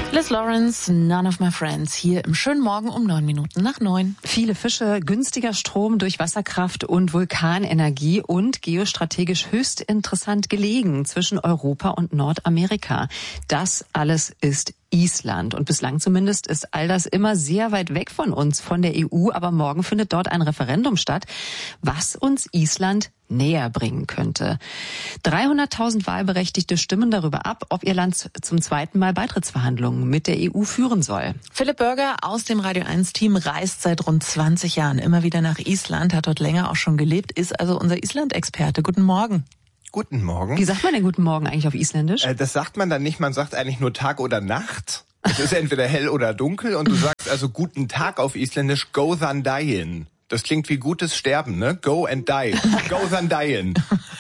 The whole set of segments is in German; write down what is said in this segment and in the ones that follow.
Liz Lawrence, None of My Friends, hier im schönen Morgen um 9:09. Viele Fische, günstiger Strom durch Wasserkraft und Vulkanenergie und geostrategisch höchst interessant gelegen zwischen Europa und Nordamerika. Das alles ist Island. Und bislang zumindest ist all das immer sehr weit weg von uns, von der EU. Aber morgen findet dort ein Referendum statt, was uns Island näher bringen könnte. 300.000 Wahlberechtigte stimmen darüber ab, ob ihr Land zum zweiten Mal Beitrittsverhandlungen mit der EU führen soll. Philipp Börger aus dem Radio 1-Team reist seit rund 20 Jahren immer wieder nach Island, hat dort länger auch schon gelebt, ist also unser Island-Experte. Guten Morgen. Guten Morgen. Wie sagt man denn guten Morgen eigentlich auf Isländisch? Das sagt man dann nicht, man sagt eigentlich nur Tag oder Nacht. Es ist entweder hell oder dunkel und du sagst also guten Tag auf Isländisch go than daginn. Das klingt wie gutes Sterben, ne? Go and die. Go than daginn.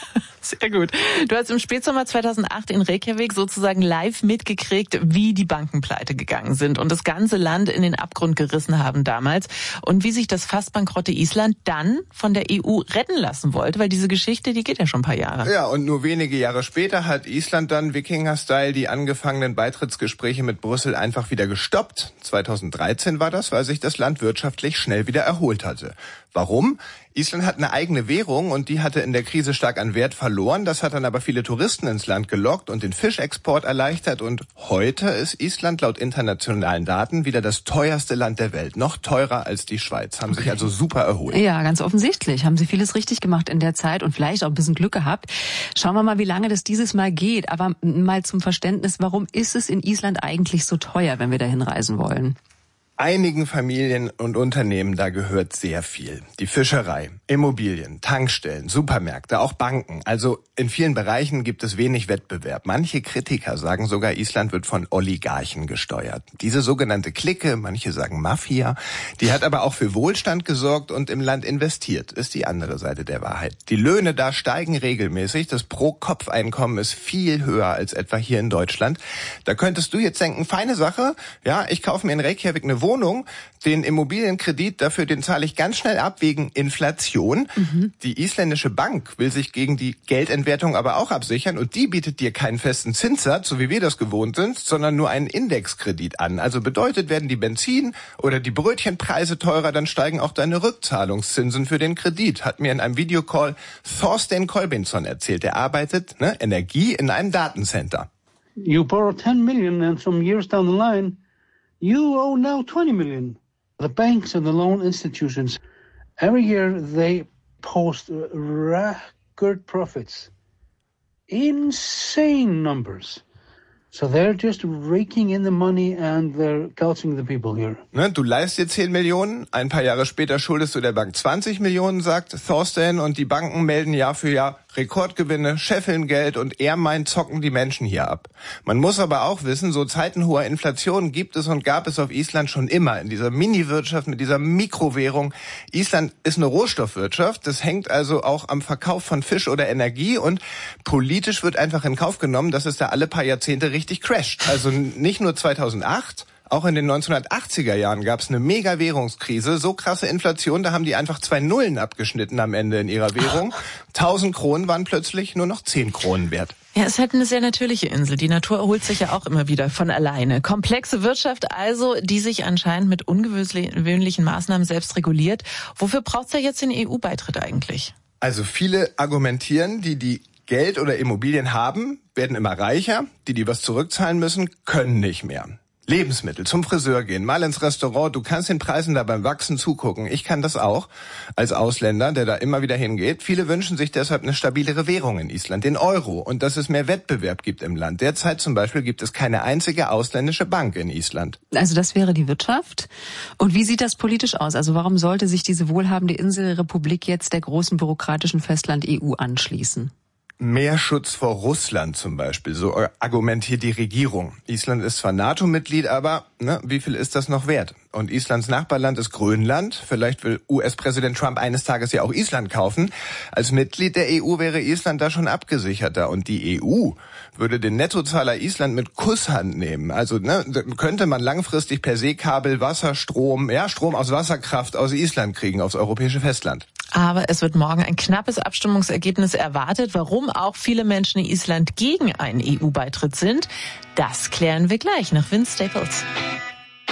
Sehr gut. Du hast im Spätsommer 2008 in Reykjavik sozusagen live mitgekriegt, wie die Banken pleite gegangen sind und das ganze Land in den Abgrund gerissen haben damals und wie sich das fast bankrotte Island dann von der EU retten lassen wollte, weil diese Geschichte, die geht ja schon ein paar Jahre. Ja, und nur wenige Jahre später hat Island dann Wikinger-Style die angefangenen Beitrittsgespräche mit Brüssel einfach wieder gestoppt. 2013 war das, weil sich das Land wirtschaftlich schnell wieder erholt hatte. Warum? Island hat eine eigene Währung und die hatte in der Krise stark an Wert verloren. Das hat dann aber viele Touristen ins Land gelockt und den Fischexport erleichtert. Und heute ist Island laut internationalen Daten wieder das teuerste Land der Welt. Noch teurer als die Schweiz. Haben sich also super erholt. Ja, ganz offensichtlich. Haben sie vieles richtig gemacht in der Zeit und vielleicht auch ein bisschen Glück gehabt. Schauen wir mal, wie lange das dieses Mal geht. Aber mal zum Verständnis, warum ist es in Island eigentlich so teuer, wenn wir dahin reisen wollen? Einigen Familien und Unternehmen, da gehört sehr viel. Die Fischerei, Immobilien, Tankstellen, Supermärkte, auch Banken. Also in vielen Bereichen gibt es wenig Wettbewerb. Manche Kritiker sagen sogar, Island wird von Oligarchen gesteuert. Diese sogenannte Clique, manche sagen Mafia, die hat aber auch für Wohlstand gesorgt und im Land investiert, ist die andere Seite der Wahrheit. Die Löhne da steigen regelmäßig. Das Pro-Kopf-Einkommen ist viel höher als etwa hier in Deutschland. Da könntest du jetzt denken, feine Sache, ja, ich kaufe mir in Reykjavik eine Wohnung, den Immobilienkredit dafür, den zahle ich ganz schnell ab wegen Inflation. Die isländische Bank will sich gegen die Geldentwertung aber auch absichern und die bietet dir keinen festen Zinssatz, so wie wir das gewohnt sind, sondern nur einen Indexkredit an. Also bedeutet, werden die Benzin- oder die Brötchenpreise teurer, dann steigen auch deine Rückzahlungszinsen für den Kredit, hat mir in einem Videocall Thorstein Kolbensson erzählt. Er arbeitet Energie in einem Datencenter. You borrow 10 million and some years down the line you owe now 20 million. The banks and the loan institutions, every year they post record profits. Insane numbers. So they're just raking in the money and they're gouging the people here. Du leihst dir 10 Millionen, ein paar Jahre später schuldest du der Bank 20 Millionen, sagt Thorstein, und die Banken melden Jahr für Jahr Rekordgewinne, scheffeln Geld und er meint, zocken die Menschen hier ab. Man muss aber auch wissen, so Zeiten hoher Inflation gibt es und gab es auf Island schon immer, in dieser Mini-Wirtschaft mit dieser Mikrowährung. Island ist eine Rohstoffwirtschaft, das hängt also auch am Verkauf von Fisch oder Energie und politisch wird einfach in Kauf genommen, dass es da alle paar Jahrzehnte richtig crasht. Also nicht nur 2008, auch in den 1980er Jahren gab es eine Mega-Währungskrise, so krasse Inflation, da haben die einfach 2 Nullen abgeschnitten am Ende in ihrer Währung. 1000 Kronen waren plötzlich nur noch 10 Kronen wert. Ja, es ist halt eine sehr natürliche Insel. Die Natur erholt sich ja auch immer wieder von alleine. Komplexe Wirtschaft also, die sich anscheinend mit ungewöhnlichen Maßnahmen selbst reguliert. Wofür braucht's ja jetzt den EU-Beitritt eigentlich? Also viele argumentieren, die Geld oder Immobilien haben, werden immer reicher. Die was zurückzahlen müssen, können nicht mehr. Lebensmittel, zum Friseur gehen, mal ins Restaurant, du kannst den Preisen da beim Wachsen zugucken. Ich kann das auch als Ausländer, der da immer wieder hingeht. Viele wünschen sich deshalb eine stabilere Währung in Island, den Euro, und dass es mehr Wettbewerb gibt im Land. Derzeit zum Beispiel gibt es keine einzige ausländische Bank in Island. Also das wäre die Wirtschaft. Und wie sieht das politisch aus? Also warum sollte sich diese wohlhabende Inselrepublik jetzt der großen bürokratischen Festland EU anschließen? Mehr Schutz vor Russland zum Beispiel, so argumentiert die Regierung. Island ist zwar NATO-Mitglied, aber wie viel ist das noch wert? Und Islands Nachbarland ist Grönland. Vielleicht will US-Präsident Trump eines Tages ja auch Island kaufen. Als Mitglied der EU wäre Island da schon abgesicherter. Und die EU würde den Nettozahler Island mit Kusshand nehmen. Also könnte man langfristig per Seekabel Wasser, Strom aus Wasserkraft aus Island kriegen, aufs europäische Festland. Aber es wird morgen ein knappes Abstimmungsergebnis erwartet. Warum auch viele Menschen in Island gegen einen EU-Beitritt sind, das klären wir gleich nach Vince Staples.